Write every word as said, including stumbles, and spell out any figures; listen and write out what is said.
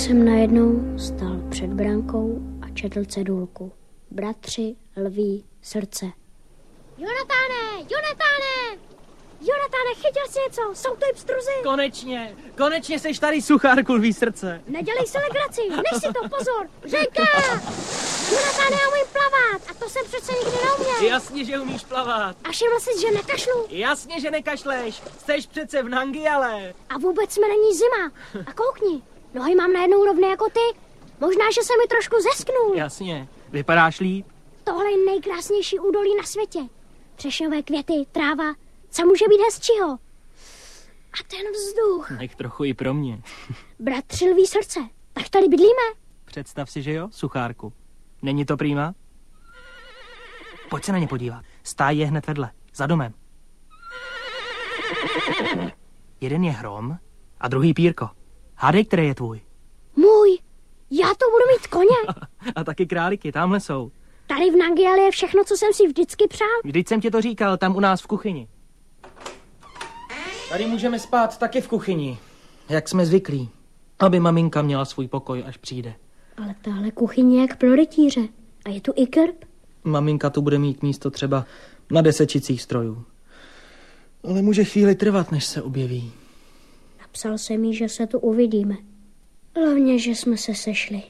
Jsem najednou stal před brankou a četl cedulku. Bratři, lví, srdce. Jonatáne, Jonatáne! Jonatáne, chytil jsi něco, jsou to i pstruzy. Konečně, konečně seš tady, suchárku, lví srdce. Nedělej si legraci, nech si to, pozor, řeka! Jonatáne, já umím plavat a to jsem přece nikdy neuměl. Jasně, že umíš plavat. A všiml jsi, že nekašlu. Jasně, že nekašleš, jsteš přece v Nangyale. A vůbec jsme není zima. A koukni, nohy mám najednou rovné jako ty. Možná, že se mi trošku zesknul. Jasně, vypadáš líp. Tohle je nejkrásnější údolí na světě. Třešňové květy, tráva, co může být hezčího? A ten vzduch. Nech trochu i pro mě. Bratři, lví srdce, tak tady bydlíme? Představ si, že jo, suchárku. Není to prýma? Pojď se na ně podívat. Stáj je hned vedle, za domem. Jeden je hrom a druhý pírko. Hádej, který je tvůj. Můj, já to budu mít koně. A taky králíky, tamhle jsou. Tady v Nangyale je všechno, co jsem si vždycky přál. Vždyť jsem ti to říkal, tam u nás v kuchyni. Tady můžeme spát taky v kuchyni, jak jsme zvyklí, aby maminka měla svůj pokoj, až přijde. Ale tahle kuchyně je jak pro rytíře. A je tu i krb? Maminka tu bude mít místo třeba na desečicích strojů. Ale může chvíli trvat, než se objeví. Napsal jsem jí, že se tu uvidíme. Hlavně, že jsme se sešli.